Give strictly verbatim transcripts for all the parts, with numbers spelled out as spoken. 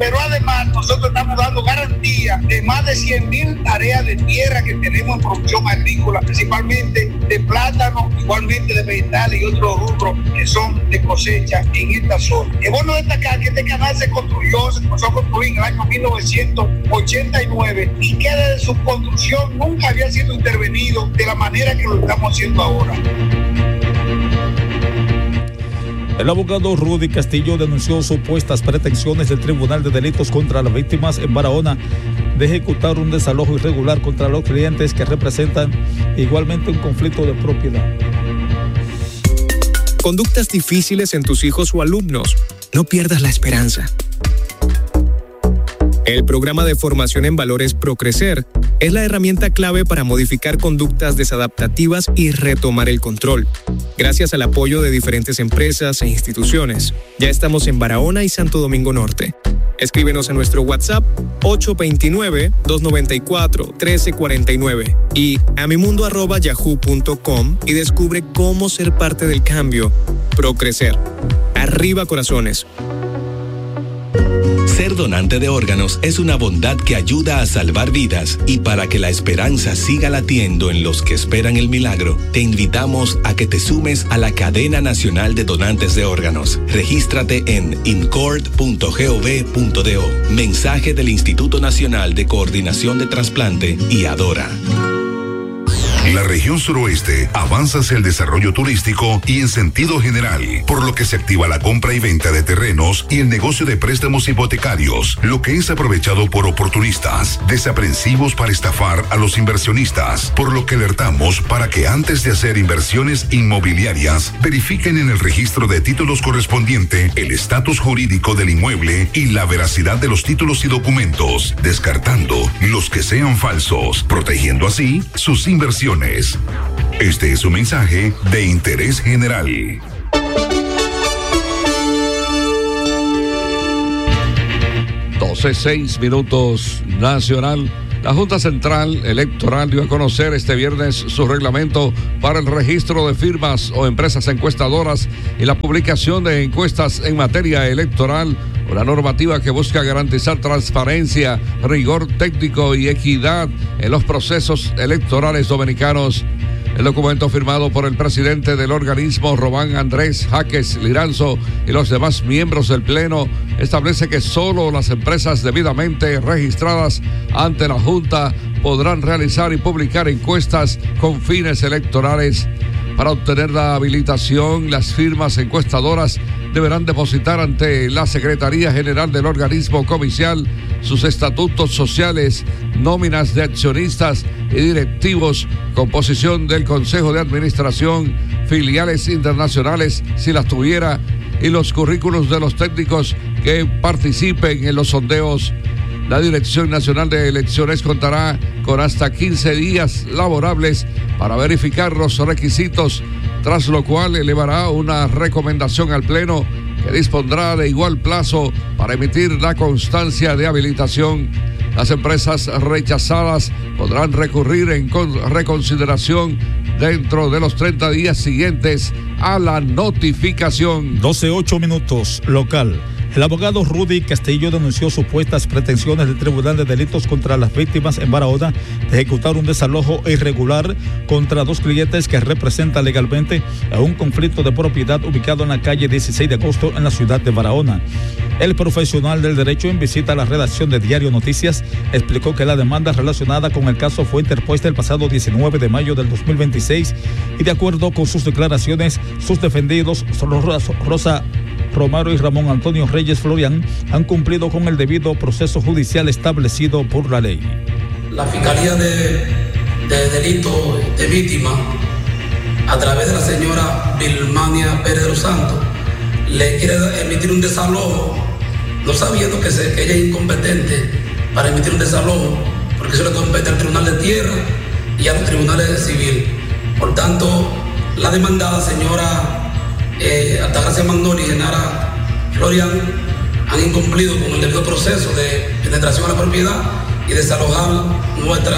pero además nosotros estamos dando garantía de más de cien mil áreas de tierra que tenemos en producción agrícola, principalmente de plátano, igualmente de vegetales y otros rubros que son de cosecha en esta zona. Es bueno destacar que este canal se construyó, se comenzó a construir en el año mil novecientos ochenta y nueve y que desde su construcción nunca había sido intervenido de la manera que lo estamos haciendo ahora. El abogado Rudy Castillo denunció supuestas pretensiones del Tribunal de Delitos contra las Víctimas en Barahona de ejecutar un desalojo irregular contra los clientes que representan igualmente un conflicto de propiedad. Conductas difíciles en tus hijos o alumnos. No pierdas la esperanza. El programa de formación en valores ProCrecer es la herramienta clave para modificar conductas desadaptativas y retomar el control. Gracias al apoyo de diferentes empresas e instituciones, ya estamos en Barahona y Santo Domingo Norte. Escríbenos a nuestro WhatsApp ocho dos nueve, dos nueve cuatro, uno tres cuatro nueve y a mimundo arroba yahoo punto com y descubre cómo ser parte del cambio. ProCrecer. Arriba corazones. Ser donante de órganos es una bondad que ayuda a salvar vidas, y para que la esperanza siga latiendo en los que esperan el milagro, te invitamos a que te sumes a la Cadena Nacional de Donantes de Órganos. Regístrate en incord punto gov punto do. Mensaje del Instituto Nacional de Coordinación de Trasplante y Adora. La región suroeste avanza hacia el desarrollo turístico y en sentido general, por lo que se activa la compra y venta de terrenos y el negocio de préstamos hipotecarios, lo que es aprovechado por oportunistas, desaprensivos para estafar a los inversionistas, por lo que alertamos para que antes de hacer inversiones inmobiliarias, verifiquen en el registro de títulos correspondiente el estatus jurídico del inmueble y la veracidad de los títulos y documentos, descartando los que sean falsos, protegiendo así sus inversiones. Este es un mensaje de interés general. doce, seis minutos nacional. La Junta Central Electoral dio a conocer este viernes su reglamento para el registro de firmas o empresas encuestadoras y la publicación de encuestas en materia electoral, una normativa que busca garantizar transparencia, rigor técnico y equidad en los procesos electorales dominicanos. El documento firmado por el presidente del organismo, Román Andrés Jaques Liranzo, y los demás miembros del Pleno, establece que solo las empresas debidamente registradas ante la Junta podrán realizar y publicar encuestas con fines electorales. Para obtener la habilitación, las firmas encuestadoras deberán depositar ante la Secretaría General del organismo comicial sus estatutos sociales, nóminas de accionistas y directivos, composición del Consejo de Administración, filiales internacionales si las tuviera, y los currículos de los técnicos que participen en los sondeos. La Dirección Nacional de Elecciones contará con hasta quince días laborables para verificar los requisitos, tras lo cual elevará una recomendación al Pleno que dispondrá de igual plazo para emitir la constancia de habilitación. Las empresas rechazadas podrán recurrir en con- reconsideración dentro de los treinta días siguientes a la notificación. doce, ocho minutos, local. El abogado Rudy Castillo denunció supuestas pretensiones del Tribunal de Delitos contra las Víctimas en Barahona de ejecutar un desalojo irregular contra dos clientes que representan legalmente a un conflicto de propiedad ubicado en la calle dieciséis de agosto en la ciudad de Barahona. El profesional del derecho, en visita a la redacción de Diario Noticias, explicó que la demanda relacionada con el caso fue interpuesta el pasado diecinueve de mayo del dos mil veintiséis y, de acuerdo con sus declaraciones, sus defendidos Rosa Romero y Ramón Antonio Reyes Florián han cumplido con el debido proceso judicial establecido por la ley. La Fiscalía de, de Delito de Víctima, a través de la señora Vilmania Pérez de los Santos, le quiere emitir un desalojo, no sabiendo que, se, que ella es incompetente para emitir un desalojo, porque eso le compete al Tribunal de Tierra y a los tribunales civiles. Por tanto, la demandada señora Eh, Altagracia Magnoli y Genara Florian han incumplido con el debido proceso de penetración a la propiedad y desalojar nuestra,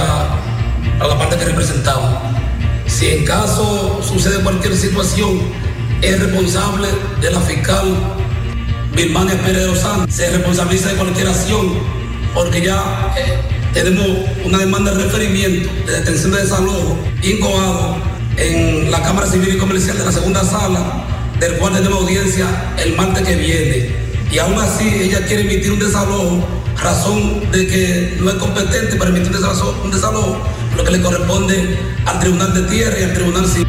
a la parte que representamos. Si en caso sucede cualquier situación, es responsable de la fiscal Vilmania Pérez de los Santos se responsabiliza de cualquier acción, porque ya eh, tenemos una demanda de referimiento de detención de desalojo incoado en la Cámara Civil y Comercial de la segunda sala, del cual tenemos audiencia el martes que viene. Y aún así ella quiere emitir un desalojo, razón de que no es competente para emitir un desalojo, un desalojo lo que le corresponde al Tribunal de Tierra y al Tribunal Civil.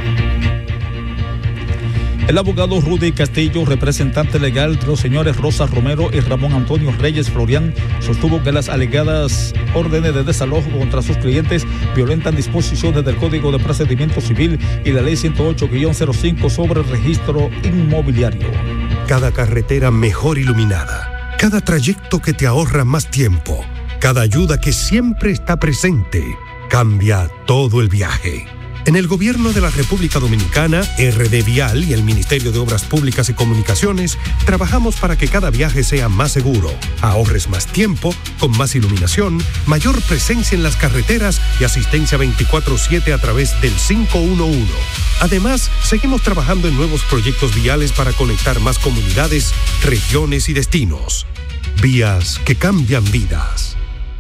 El abogado Rudy Castillo, representante legal de los señores Rosa Romero y Ramón Antonio Reyes Florián, sostuvo que las alegadas órdenes de desalojo contra sus clientes violentan disposiciones del Código de Procedimiento Civil y la Ley ciento ocho guión cero cinco sobre el registro inmobiliario. Cada carretera mejor iluminada, cada trayecto que te ahorra más tiempo, cada ayuda que siempre está presente, cambia todo el viaje. En el Gobierno de la República Dominicana, R D Vial y el Ministerio de Obras Públicas y Comunicaciones trabajamos para que cada viaje sea más seguro, ahorres más tiempo, con más iluminación, mayor presencia en las carreteras y asistencia veinticuatro siete a través del cinco uno uno. Además, seguimos trabajando en nuevos proyectos viales para conectar más comunidades, regiones y destinos. Vías que cambian vidas.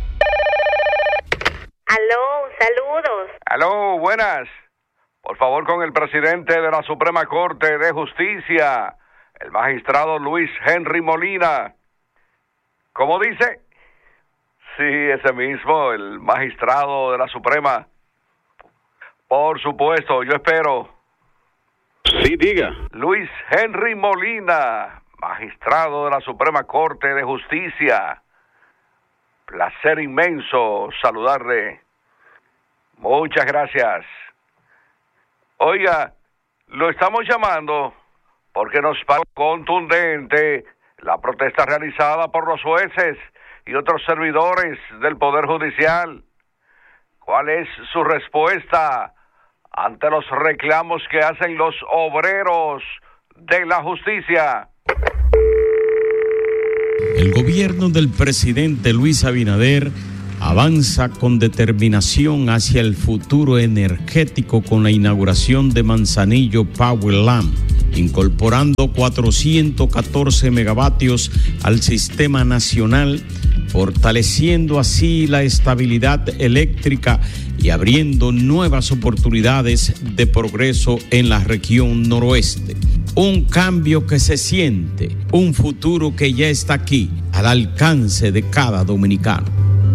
Aló, saludos. Aló, buenas. Por favor, con el presidente de la Suprema Corte de Justicia, el magistrado Luis Henry Molina. ¿Cómo dice? Sí, ese mismo, el magistrado de la Suprema. Por supuesto, yo espero. Sí, diga. Luis Henry Molina, magistrado de la Suprema Corte de Justicia. Placer inmenso saludarle. Muchas gracias. Oiga, lo estamos llamando porque nos parece contundente la protesta realizada por los jueces y otros servidores del Poder Judicial. ¿Cuál es su respuesta ante los reclamos que hacen los obreros de la justicia? El gobierno del presidente Luis Abinader avanza con determinación hacia el futuro energético con la inauguración de Manzanillo Powerland, incorporando cuatrocientos catorce megavatios al sistema nacional, fortaleciendo así la estabilidad eléctrica y abriendo nuevas oportunidades de progreso en la región noroeste. Un cambio que se siente, un futuro que ya está aquí, al alcance de cada dominicano.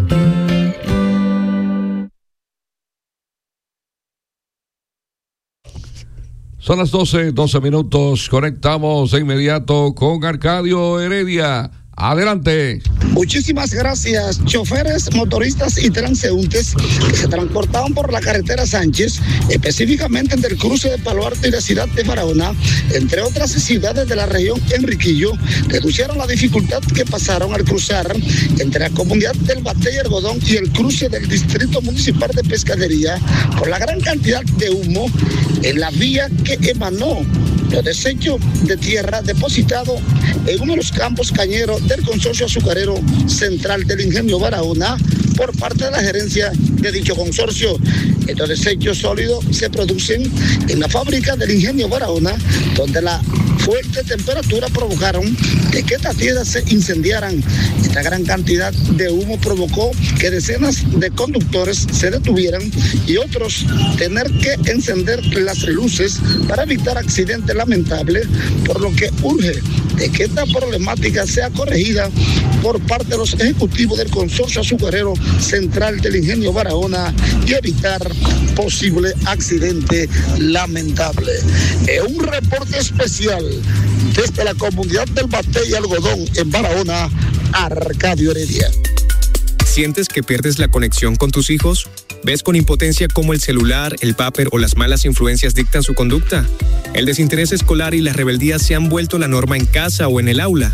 Son las doce, doce minutos. Conectamos de inmediato con Arcadio Heredia. Adelante. Muchísimas gracias. Choferes, motoristas y transeúntes que se transportaban por la carretera Sánchez, específicamente entre el cruce de Palo Alto y la ciudad de Barahona, entre otras ciudades de la región Enriquillo, reducieron la dificultad que pasaron al cruzar entre la comunidad del Batey y Algodón y el cruce del Distrito Municipal de Pescadería por la gran cantidad de humo en la vía que emanó los desechos de tierra depositados en uno de los campos cañeros del Consorcio Azucarero Central del Ingenio Barahona por parte de la gerencia de dicho consorcio. Estos desechos sólidos se producen en la fábrica del Ingenio Barahona, donde la fuerte temperatura provocaron de que estas tierras se incendiaran. Esta gran cantidad de humo provocó que decenas de conductores se detuvieran y otros tener que encender las luces para evitar accidentes lamentables, por lo que urge de que esta problemática sea corregida por parte de los ejecutivos del Consorcio Azucarero Central del Ingenio Barahona y evitar posible accidente lamentable. En un reporte especial desde la comunidad del Batey y Algodón en Barahona, Arcadio Heredia. ¿Sientes que pierdes la conexión con tus hijos? ¿Ves con impotencia cómo el celular, el vapor o las malas influencias dictan su conducta? El desinterés escolar y la rebeldía se han vuelto la norma en casa o en el aula.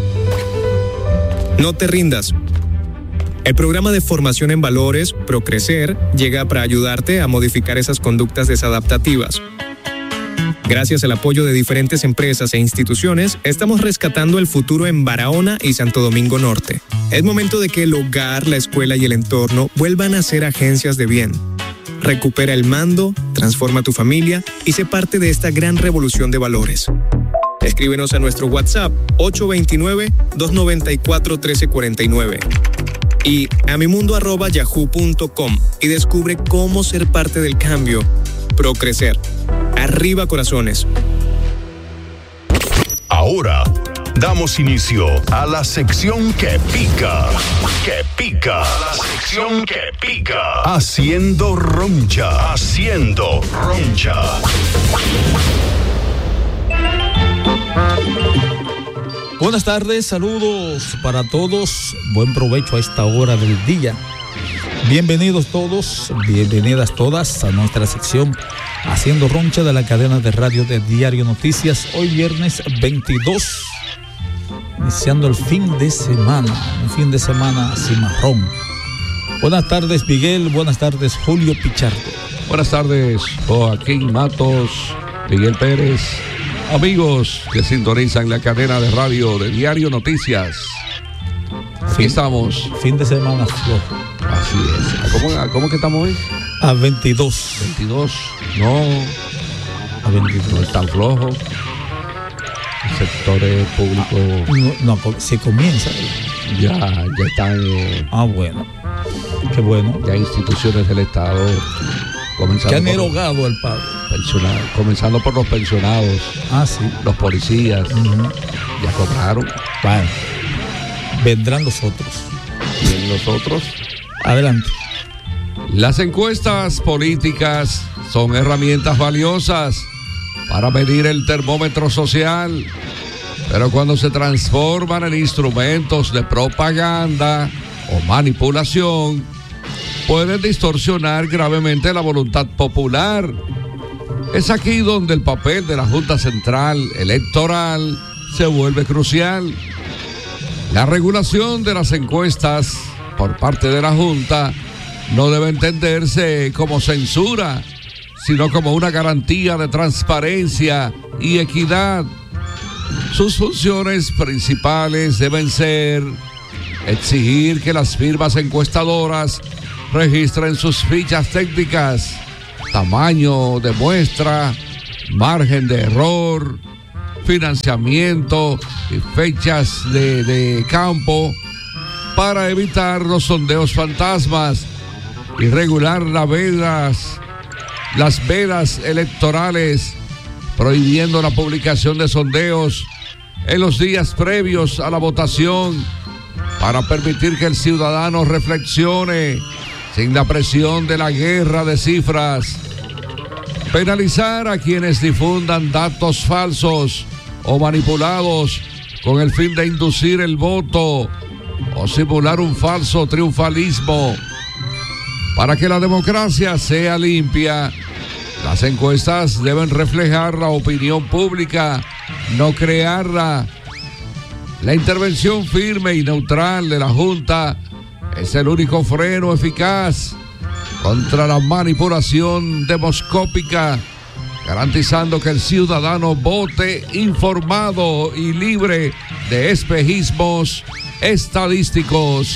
No te rindas. El programa de formación en valores, Procrecer, llega para ayudarte a modificar esas conductas desadaptativas. Gracias al apoyo de diferentes empresas e instituciones, estamos rescatando el futuro en Barahona y Santo Domingo Norte. Es momento de que el hogar, la escuela y el entorno vuelvan a ser agencias de bien. Recupera el mando, transforma tu familia y sé parte de esta gran revolución de valores. Escríbenos a nuestro WhatsApp ocho dos nueve, dos nueve cuatro, uno tres cuatro nueve y a mimundo arroba yahoo punto com y descubre cómo ser parte del cambio. Procrecer. Arriba corazones. Ahora damos inicio a la sección que pica, que pica, la sección que pica, haciendo roncha, haciendo roncha. Buenas tardes, saludos para todos, buen provecho a esta hora del día. Bienvenidos todos, bienvenidas todas a nuestra sección Haciendo Roncha de la cadena de radio de Diario Noticias. Hoy viernes veintidós, iniciando el fin de semana, un fin de semana cimarrón. Buenas tardes, Miguel, buenas tardes, Julio Pichardo. Buenas tardes, Joaquín Matos, Miguel Pérez, amigos que sintonizan la cadena de radio de Diario Noticias. Aquí fin, estamos. Fin de semana flojo. Así es. ¿Cómo, cómo que estamos hoy? A veintidós. veintidós. No. A veintidós. No es tan flojo. El sector público. Ah, no, no, se comienza. Ya, ya están. Eh, ah, bueno. Qué bueno. Ya instituciones del Estado comenzando. Que han erogado el pago. Pensionados, comenzando por los pensionados. Ah, sí. Los policías. Uh-huh. Ya cobraron. Bueno. Vendrán los otros. ¿Y los otros? Adelante. Las encuestas políticas son herramientas valiosas para medir el termómetro social, pero cuando se transforman en instrumentos de propaganda o manipulación, pueden distorsionar gravemente la voluntad popular. Es aquí donde el papel de la Junta Central Electoral se vuelve crucial. La regulación de las encuestas por parte de la Junta no debe entenderse como censura, sino como una garantía de transparencia y equidad. Sus funciones principales deben ser exigir que las firmas encuestadoras registren sus fichas técnicas, tamaño de muestra, margen de error, financiamiento y fechas de, de campo para evitar los sondeos fantasmas y regular las vedas, las vedas electorales, prohibiendo la publicación de sondeos en los días previos a la votación para permitir que el ciudadano reflexione sin la presión de la guerra de cifras. Penalizar a quienes difundan datos falsos o manipulados con el fin de inducir el voto o simular un falso triunfalismo. Para que la democracia sea limpia, las encuestas deben reflejar la opinión pública, no crearla. La intervención firme y neutral de la Junta es el único freno eficaz contra la manipulación demoscópica, garantizando que el ciudadano vote informado y libre de espejismos estadísticos.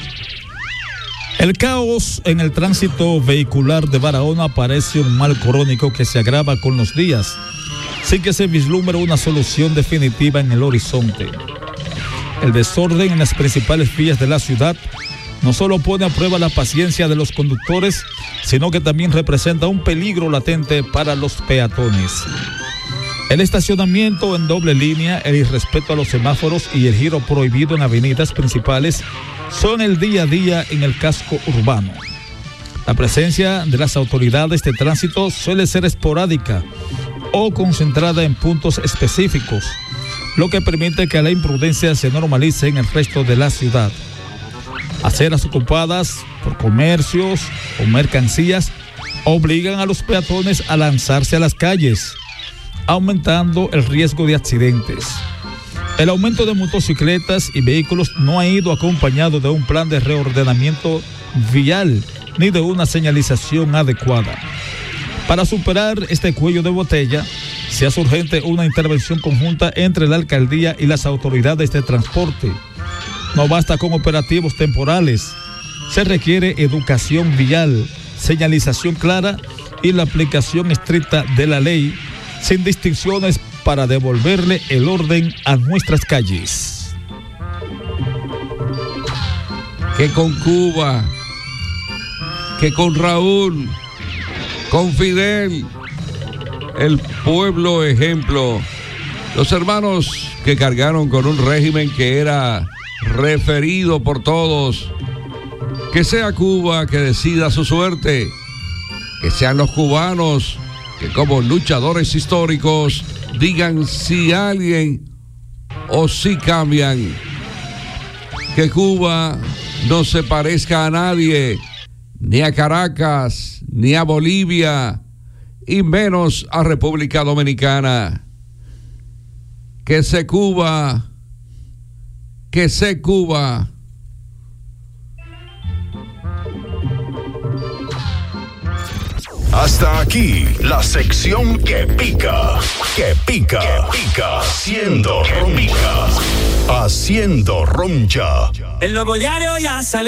El caos en el tránsito vehicular de Barahona parece un mal crónico que se agrava con los días, sin que se vislumbre una solución definitiva en el horizonte. El desorden en las principales vías de la ciudad no solo pone a prueba la paciencia de los conductores, sino que también representa un peligro latente para los peatones. El estacionamiento en doble línea, el irrespeto a los semáforos y el giro prohibido en avenidas principales son el día a día en el casco urbano. La presencia de las autoridades de tránsito suele ser esporádica o concentrada en puntos específicos, lo que permite que la imprudencia se normalice en el resto de la ciudad. Aceras ocupadas por comercios o mercancías obligan a los peatones a lanzarse a las calles, aumentando el riesgo de accidentes. El aumento de motocicletas y vehículos no ha ido acompañado de un plan de reordenamiento vial ni de una señalización adecuada. Para superar este cuello de botella, se hace urgente una intervención conjunta entre la alcaldía y las autoridades de transporte. No basta con operativos temporales, se requiere educación vial, señalización clara y la aplicación estricta de la ley, sin distinciones para devolverle el orden a nuestras calles. Que con Cuba, que con Raúl, con Fidel, el pueblo ejemplo, los hermanos que cargaron con un régimen que era referido por todos. Que sea Cuba que decida su suerte, que sean los cubanos que como luchadores históricos digan si alguien o si cambian. Que Cuba no se parezca a nadie, ni a Caracas, ni a Bolivia, y menos a República Dominicana. Que se Cuba, que se Cuba. Hasta aquí la sección que pica, que pica, que pica, haciendo roncha, haciendo roncha. El nuevo diario ya salió.